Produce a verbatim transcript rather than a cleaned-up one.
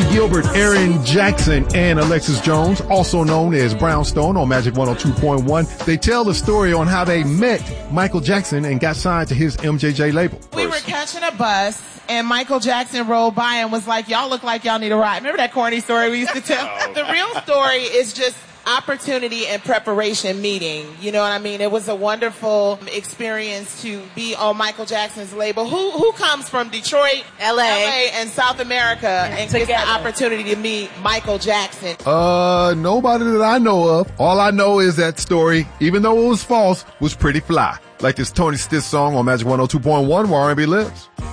Gilbert, Aaron Jackson, and Alexis Jones, also known as Brownstone on Magic one oh two point one. They tell the story on how they met Michael Jackson and got signed to his M J J label. We were catching a bus, and Michael Jackson rolled by and was like, y'all look like y'all need a ride. Remember that corny story we used to tell? The real story is just opportunity and preparation meeting. You know what I mean? It was a wonderful experience to be on Michael Jackson's label. Who who comes from Detroit, L A, L A and South America and gets the opportunity to meet Michael Jackson? Uh, nobody that I know of. All I know is that story, even though it was false, was pretty fly. Like this Tony Stith song on Magic one oh two point one where R and B lives.